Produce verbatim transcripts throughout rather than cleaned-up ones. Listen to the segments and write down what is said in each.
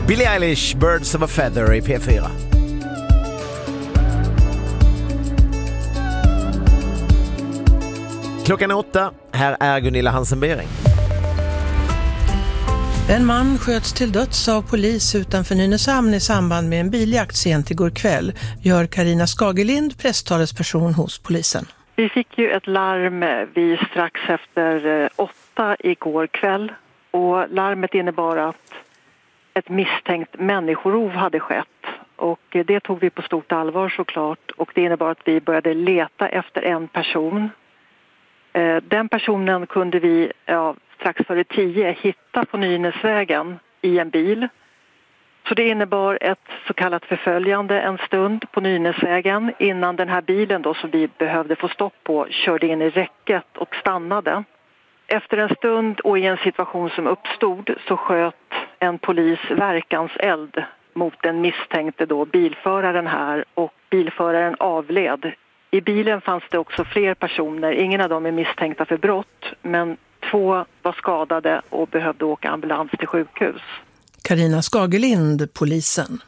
Billie Eilish, Birds of a Feather i P fyra. Klockan är åtta. Här är Gunilla Hansen-Bering. En man sköts till döds av polis utanför Nynäshamn i samband med en biljakt sent igår kväll, gör Carina Skagelind, presstalesperson hos polisen. Vi fick ju ett larm vid strax efter åtta igår kväll, och larmet innebar att ett misstänkt människorov hade skett, och det tog vi på stort allvar såklart, och det innebar att vi började leta efter en person. Den personen kunde vi ja, strax före tio hitta på Nynäsvägen i en bil. Så det innebar ett så kallat förföljande en stund på Nynäsvägen innan den här bilen då, som vi behövde få stopp på, körde in i räcket och stannade. Efter en stund och i en situation som uppstod så sköt en polis verkanseld mot den misstänkte då bilföraren här, och bilföraren avled. I bilen fanns det också fler personer, ingen av dem är misstänkta för brott, men två var skadade och behövde åka ambulans till sjukhus. Carina Skagelind, polisen.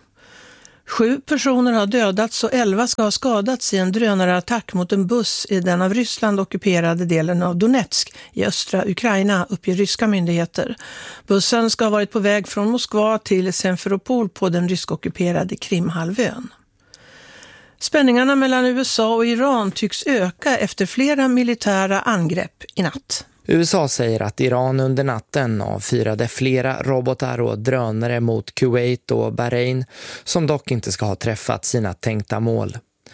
Sju personer har dödats och elva ska ha skadats i en drönarattack mot en buss i den av Ryssland ockuperade delen av Donetsk i östra Ukraina, uppger ryska myndigheter. Bussen ska ha varit på väg från Moskva till Simferopol på den ryskockuperade Krimhalvön. Spänningarna mellan U S A och Iran tycks öka efter flera militära angrepp i natt. U S A säger att Iran under natten avfyrade flera robotar och drönare mot Kuwait och Bahrain, som dock inte ska ha träffat sina tänkta mål.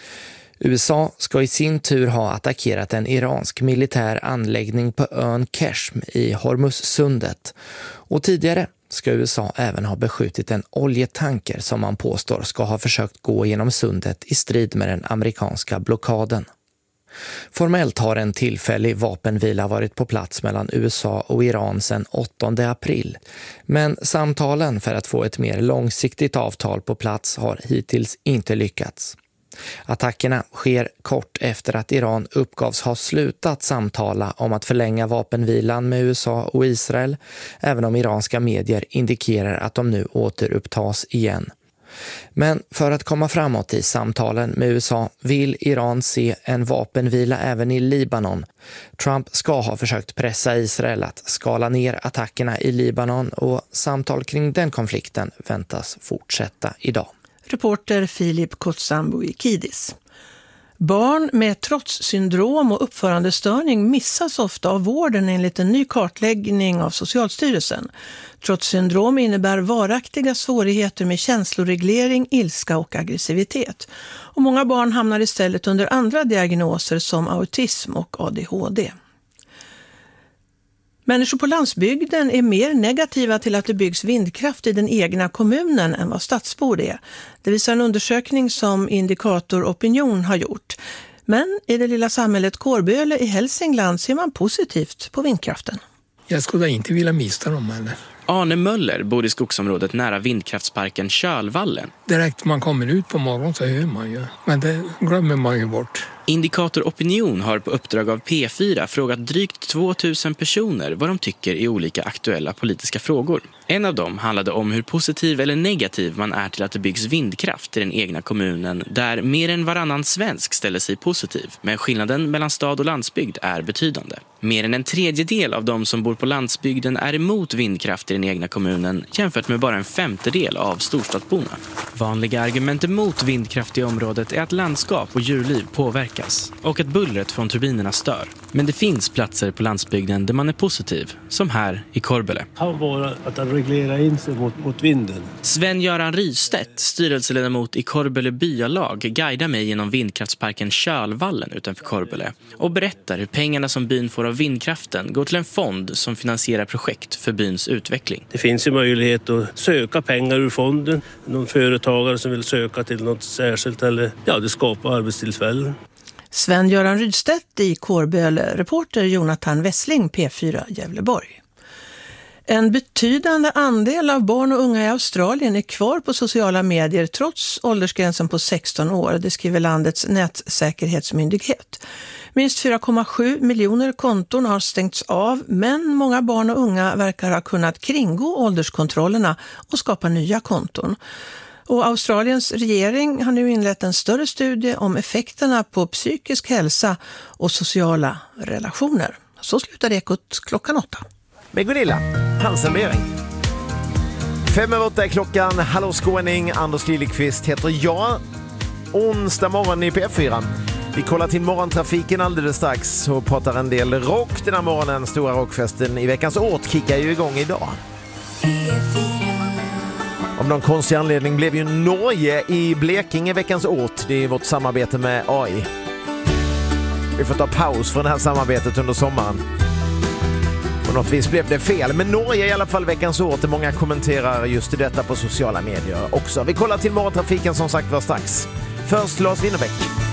U S A ska i sin tur ha attackerat en iransk militär anläggning på ön Keshm i Hormuzsundet. Och tidigare ska U S A även ha beskjutit en oljetanker som man påstår ska ha försökt gå genom sundet i strid med den amerikanska blockaden. Formellt har en tillfällig vapenvila varit på plats mellan U S A och Iran sedan åttonde april. Men samtalen för att få ett mer långsiktigt avtal på plats har hittills inte lyckats. Attackerna sker kort efter att Iran uppgavs ha slutat samtala om att förlänga vapenvilan med U S A och Israel, även om iranska medier indikerar att de nu återupptas igen. Men för att komma framåt i samtalen med U S A vill Iran se en vapenvila även i Libanon. Trump ska ha försökt pressa Israel att skala ner attackerna i Libanon, och samtal kring den konflikten väntas fortsätta idag. Reporter Filip Kotsambuikidis. Barn med trotssyndrom och uppförandestörning missas ofta av vården enligt en ny kartläggning av Socialstyrelsen. Trotssyndrom innebär varaktiga svårigheter med känsloreglering, ilska och aggressivitet. Och många barn hamnar istället under andra diagnoser som autism och A D H D. Människor på landsbygden är mer negativa till att det byggs vindkraft i den egna kommunen än vad stadsbor är. Det visar en undersökning som Indikator Opinion har gjort. Men i det lilla samhället Kårböle i Hälsingland ser man positivt på vindkraften. Jag skulle inte vilja mista dem heller. Arne Möller bor i skogsområdet nära vindkraftsparken Kölvallen. Direkt man kommer ut på morgonen så hör man ju. Men det glömmer man ju bort. Indikator Opinion har på uppdrag av P fyra frågat drygt tvåtusen personer vad de tycker i olika aktuella politiska frågor. En av dem handlade om hur positiv eller negativ man är till att det byggs vindkraft i den egna kommunen, där mer än varannan svensk ställer sig positiv. Men skillnaden mellan stad och landsbygd är betydande. Mer än en tredjedel av de som bor på landsbygden är emot vindkraft i den egna kommunen, jämfört med bara en femtedel av storstadsborna. Vanliga argument emot vindkraft i området är att landskap och djurliv påverkas och att bullret från turbinerna stör. Men det finns platser på landsbygden där man är positiv, som här i Kårböle. Han bara att reglera in sig mot, mot vinden. Sven-Göran Rystedt, styrelseledamot i Kårböle byalag, guidar mig genom vindkraftsparken Kölvallen utanför Kårböle och berättar hur pengarna som byn får av vindkraften går till en fond som finansierar projekt för byns utveckling. Det finns ju möjlighet att söka pengar ur fonden. Någon företagare som vill söka till något särskilt, eller ja, det skapar arbetstillfällen. Sven-Göran Rydstedt i Kårböle, reporter Jonathan Wessling, P fyra Gävleborg. En betydande andel av barn och unga i Australien är kvar på sociala medier trots åldersgränsen på sexton år, det skriver landets nätsäkerhetsmyndighet. Minst fyra komma sju miljoner konton har stängts av, men många barn och unga verkar ha kunnat kringgå ålderskontrollerna och skapa nya konton. Och Australiens regering har nu inlett en större studie om effekterna på psykisk hälsa och sociala relationer. Så slutar Ekot klockan åtta. Med Gunilla Hansenbering. Fem över åtta är klockan. Hallå skåning, Anders Liljeqvist heter jag. Onsdag morgon i P F fyra. Vi kollar till morgontrafiken alldeles strax och pratar en del rock den här morgonen. Stora rockfesten i veckans ort kickar ju igång idag. Om någon konstig anledning blev ju Norge i Blekinge veckans ort. Det är vårt samarbete med A I. Vi får ta paus från det här samarbetet under sommaren. På något vis blev det fel, men Norge är i alla fall veckans ort. Många kommenterar just detta på sociala medier också. Vi kollar till morgontrafiken som sagt var strax. Först Lars Winnerbäck.